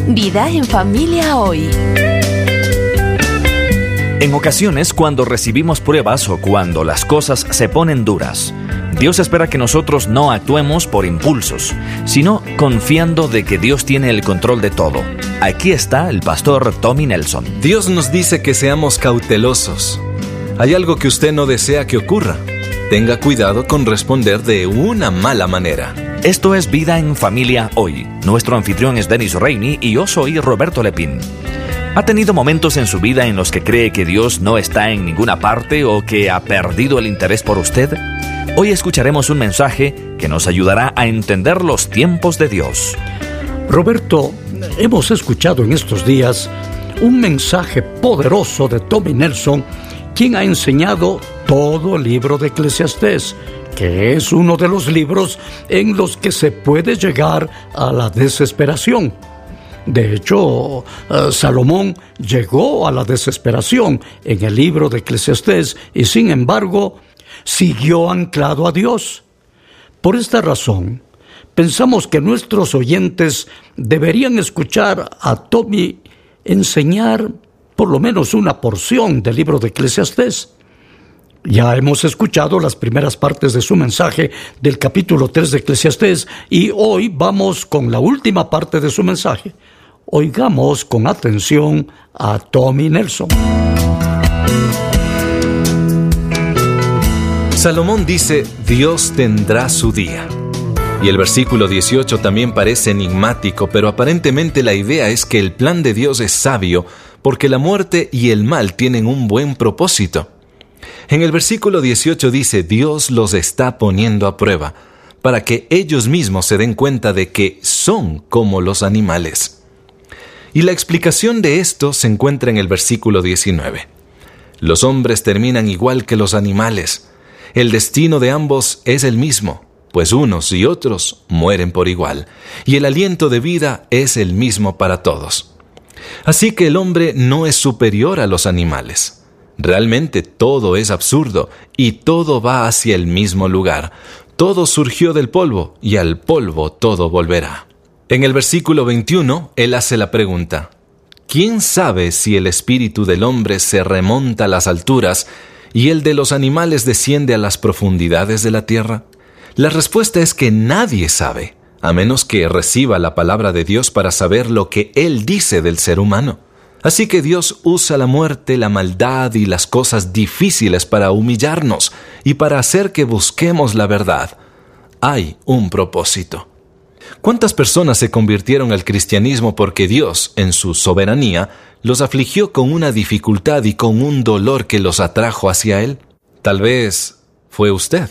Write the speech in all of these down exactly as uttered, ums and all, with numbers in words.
Vida en familia hoy. En ocasiones, cuando recibimos pruebas o cuando las cosas se ponen duras, Dios espera que nosotros no actuemos por impulsos, sino confiando de que Dios tiene el control de todo. Aquí está el pastor Tommy Nelson. Dios nos dice que seamos cautelosos. Hay algo que usted no desea que ocurra. Tenga cuidado con responder de una mala manera. Esto es Vida en Familia Hoy. Nuestro anfitrión es Dennis Reini y yo soy Roberto Lepín. ¿Ha tenido momentos en su vida en los que cree que Dios no está en ninguna parte o que ha perdido el interés por usted? Hoy escucharemos un mensaje que nos ayudará a entender los tiempos de Dios. Roberto, hemos escuchado en estos días un mensaje poderoso de Tommy Nelson, quien ha enseñado todo el libro de Eclesiastés, que es uno de los libros en los que se puede llegar a la desesperación. De hecho, uh, Salomón llegó a la desesperación en el libro de Eclesiastés y, sin embargo, siguió anclado a Dios. Por esta razón, pensamos que nuestros oyentes deberían escuchar a Tommy enseñar por lo menos una porción del libro de Eclesiastés. Ya hemos escuchado las primeras partes de su mensaje del capítulo tres de Eclesiastés y hoy vamos con la última parte de su mensaje. Oigamos con atención a Tommy Nelson. Salomón dice, Dios tendrá su día. Y el versículo dieciocho también parece enigmático, pero aparentemente la idea es que el plan de Dios es sabio, porque la muerte y el mal tienen un buen propósito. En el versículo dieciocho dice, Dios los está poniendo a prueba, para que ellos mismos se den cuenta de que son como los animales. Y la explicación de esto se encuentra en el versículo diecinueve. Los hombres terminan igual que los animales. El destino de ambos es el mismo, pues unos y otros mueren por igual, y el aliento de vida es el mismo para todos. Así que el hombre no es superior a los animales. Realmente todo es absurdo y todo va hacia el mismo lugar. Todo surgió del polvo y al polvo todo volverá. En el versículo veintiuno, él hace la pregunta, ¿quién sabe si el espíritu del hombre se remonta a las alturas y el de los animales desciende a las profundidades de la tierra? La respuesta es que nadie sabe, a menos que reciba la palabra de Dios para saber lo que Él dice del ser humano. Así que Dios usa la muerte, la maldad y las cosas difíciles para humillarnos y para hacer que busquemos la verdad. Hay un propósito. ¿Cuántas personas se convirtieron al cristianismo porque Dios, en su soberanía, los afligió con una dificultad y con un dolor que los atrajo hacia Él? Tal vez fue usted.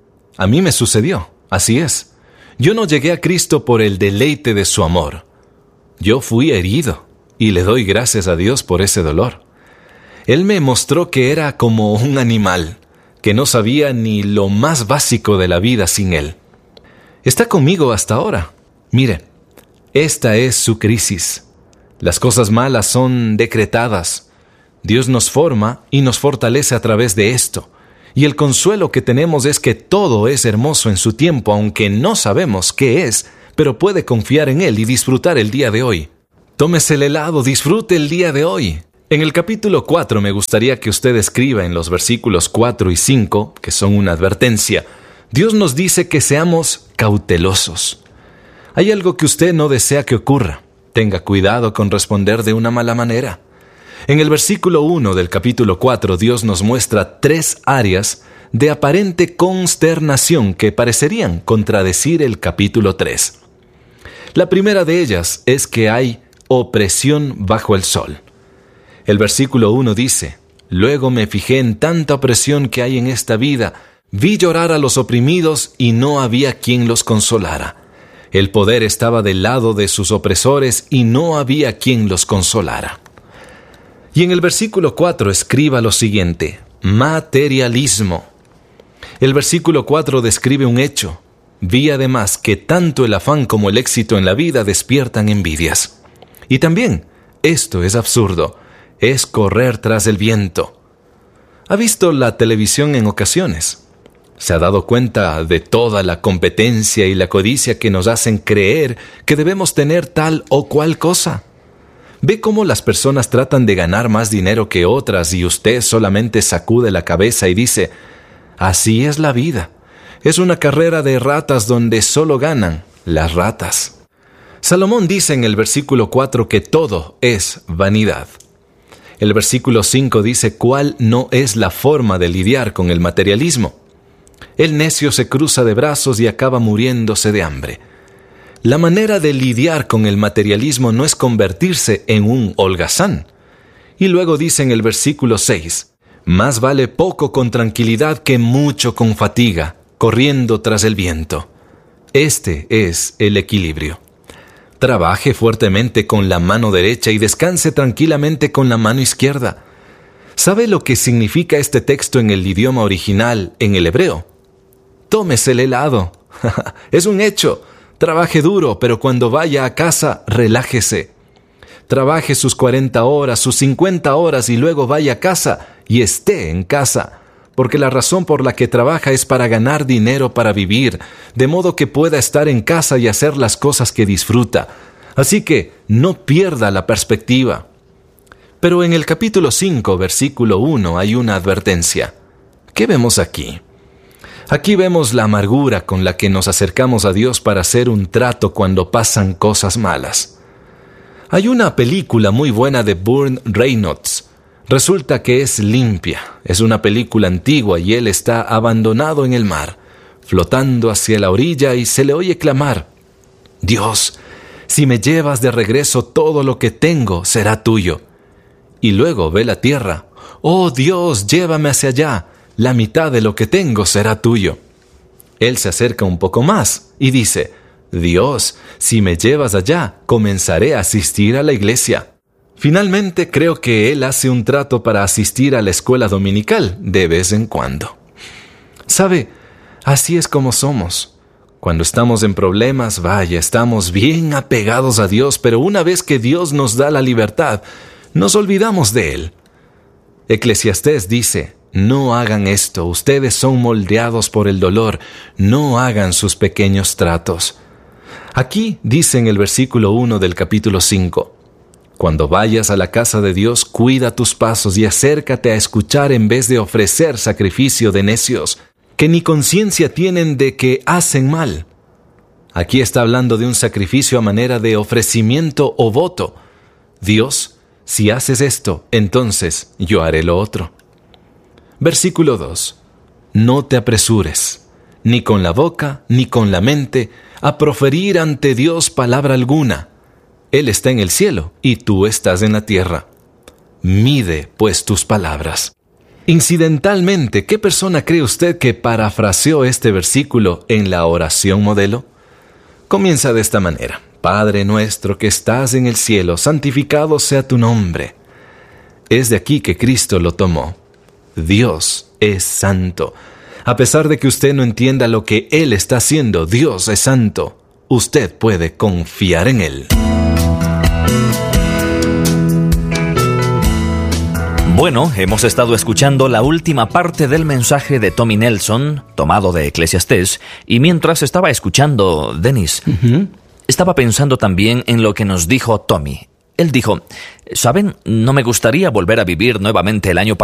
A mí me sucedió, así es. Yo no llegué a Cristo por el deleite de su amor. Yo fui herido y le doy gracias a Dios por ese dolor. Él me mostró que era como un animal, que no sabía ni lo más básico de la vida sin Él. Está conmigo hasta ahora. Mire, esta es su crisis. Las cosas malas son decretadas. Dios nos forma y nos fortalece a través de esto. Y el consuelo que tenemos es que todo es hermoso en su tiempo, aunque no sabemos qué es, pero puede confiar en Él y disfrutar el día de hoy. Tómese el helado, disfrute el día de hoy. En el capítulo cuatro me gustaría que usted escriba en los versículos cuatro y cinco, que son una advertencia. Dios nos dice que seamos cautelosos. Hay algo que usted no desea que ocurra. Tenga cuidado con responder de una mala manera. En el versículo uno del capítulo cuatro, Dios nos muestra tres áreas de aparente consternación que parecerían contradecir el capítulo tres. La primera de ellas es que hay opresión bajo el sol. El versículo uno dice, «Luego me fijé en tanta opresión que hay en esta vida, vi llorar a los oprimidos y no había quien los consolara. El poder estaba del lado de sus opresores y no había quien los consolara». Y en el versículo cuatro escriba lo siguiente, materialismo. El versículo cuatro describe un hecho. Vi además que tanto el afán como el éxito en la vida despiertan envidias. Y también, esto es absurdo, es correr tras el viento. ¿Ha visto la televisión en ocasiones? ¿Se ha dado cuenta de toda la competencia y la codicia que nos hacen creer que debemos tener tal o cual cosa? Ve cómo las personas tratan de ganar más dinero que otras y usted solamente sacude la cabeza y dice, así es la vida. Es una carrera de ratas donde solo ganan las ratas. Salomón dice en el versículo cuatro que todo es vanidad. El versículo cinco dice cuál no es la forma de lidiar con el materialismo. El necio se cruza de brazos y acaba muriéndose de hambre. La manera de lidiar con el materialismo no es convertirse en un holgazán. Y luego dice en el versículo seis, más vale poco con tranquilidad que mucho con fatiga, corriendo tras el viento. Este es el equilibrio. Trabaje fuertemente con la mano derecha y descanse tranquilamente con la mano izquierda. ¿Sabe lo que significa este texto en el idioma original, en el hebreo? Tómese el helado. Es un hecho. Trabaje duro, pero cuando vaya a casa, relájese. Trabaje sus cuarenta horas, sus cincuenta horas y luego vaya a casa y esté en casa, porque la razón por la que trabaja es para ganar dinero para vivir, de modo que pueda estar en casa y hacer las cosas que disfruta. Así que no pierda la perspectiva. Pero en el capítulo cinco, versículo uno, hay una advertencia. ¿Qué vemos aquí? Aquí vemos la amargura con la que nos acercamos a Dios para hacer un trato cuando pasan cosas malas. Hay una película muy buena de Burt Reynolds. Resulta que es limpia. Es una película antigua y él está abandonado en el mar, flotando hacia la orilla y se le oye clamar, Dios, si me llevas de regreso todo lo que tengo será tuyo. Y luego ve la tierra, oh Dios, llévame hacia allá. La mitad de lo que tengo será tuyo. Él se acerca un poco más y dice, Dios, si me llevas allá, comenzaré a asistir a la iglesia. Finalmente creo que él hace un trato para asistir a la escuela dominical de vez en cuando. ¿Sabe? Así es como somos. Cuando estamos en problemas, vaya, estamos bien apegados a Dios, pero una vez que Dios nos da la libertad, nos olvidamos de Él. Eclesiastés dice, no hagan esto, ustedes son moldeados por el dolor, no hagan sus pequeños tratos. Aquí dice en el versículo uno del capítulo cinco, cuando vayas a la casa de Dios, cuida tus pasos y acércate a escuchar en vez de ofrecer sacrificio de necios, que ni conciencia tienen de que hacen mal. Aquí está hablando de un sacrificio a manera de ofrecimiento o voto. Dios, si haces esto, entonces yo haré lo otro. Versículo dos. No te apresures, ni con la boca, ni con la mente, a proferir ante Dios palabra alguna. Él está en el cielo, y tú estás en la tierra. Mide, pues, tus palabras. Incidentalmente, ¿qué persona cree usted que parafraseó este versículo en la oración modelo? Comienza de esta manera. Padre nuestro que estás en el cielo, santificado sea tu nombre. Es de aquí que Cristo lo tomó. Dios es santo. A pesar de que usted no entienda lo que Él está haciendo, Dios es santo. Usted puede confiar en Él. Bueno, hemos estado escuchando la última parte del mensaje de Tommy Nelson, tomado de Eclesiastés, y mientras estaba escuchando, Dennis, uh-huh. estaba pensando también en lo que nos dijo Tommy. Él dijo, ¿saben? No me gustaría volver a vivir nuevamente el año pasado